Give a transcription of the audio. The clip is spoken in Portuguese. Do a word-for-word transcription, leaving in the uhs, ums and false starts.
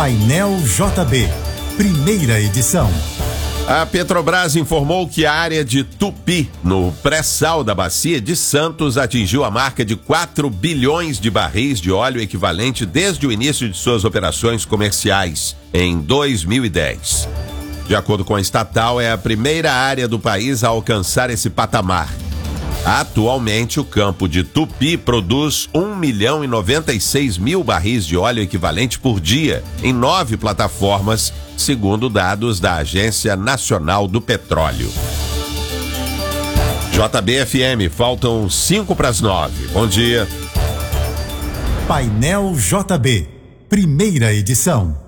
Painel J B, primeira edição. A Petrobras informou que a área de Tupi, no pré-sal da Bacia de Santos, atingiu a marca de quatro bilhões de barris de óleo equivalente desde o início de suas operações comerciais, em dois mil e dez. De acordo com a estatal, é a primeira área do país a alcançar esse patamar. Atualmente, o campo de Tupi produz um milhão e noventa e seis mil barris de óleo equivalente por dia, em nove plataformas, segundo dados da Agência Nacional do Petróleo. J B F M, faltam cinco para as nove. Bom dia. Painel J B, primeira edição.